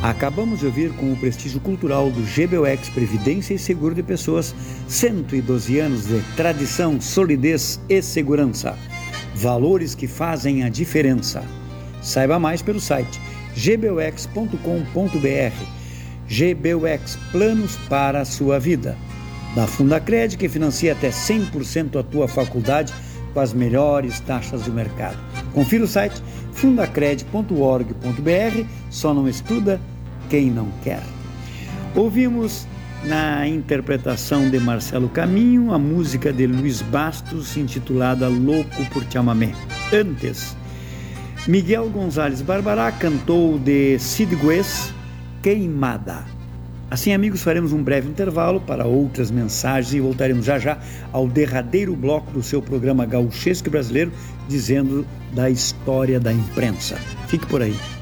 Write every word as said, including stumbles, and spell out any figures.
Acabamos de ouvir com o prestígio cultural do G B U X Previdência e Seguro de Pessoas, cento e doze anos de tradição, solidez e segurança. Valores que fazem a diferença. Saiba mais pelo site g b u x ponto com ponto b r. G B U X, planos para a sua vida. Da Fundacred, que financia até cem por cento a tua faculdade com as melhores taxas do mercado. Confira o site fundacred ponto org ponto b r. Só não estuda quem não quer. Ouvimos na interpretação de Marcelo Caminho a música de Luiz Bastos intitulada Louco por Te Amamé. Antes, Miguel Gonzalez Barbará cantou de Cid Guez, Queimada. Assim, amigos, faremos um breve intervalo para outras mensagens e voltaremos já já ao derradeiro bloco do seu programa Gauchesco Brasileiro, dizendo da história da imprensa. Fique por aí.